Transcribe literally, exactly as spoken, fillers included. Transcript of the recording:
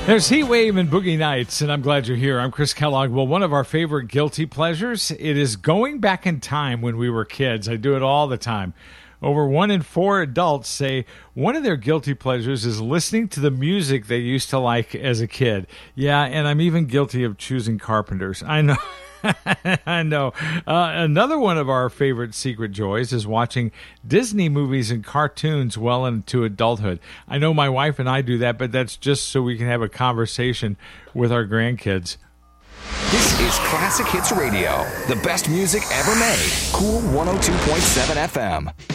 There's Heat Wave and Boogie Nights, and I'm glad you're here. I'm Chris Kellogg. Well, one of our favorite guilty pleasures, it is going back in time when we were kids. I do it all the time. Over one in four adults say one of their guilty pleasures is listening to the music they used to like as a kid. Yeah, and I'm even guilty of choosing Carpenters. I know. I know. Uh, another one of our favorite secret joys is watching Disney movies and cartoons well into adulthood. I know my wife and I do that, but that's just so we can have a conversation with our grandkids. This is Classic Hits Radio, the best music ever made. Cool one oh two point seven F M.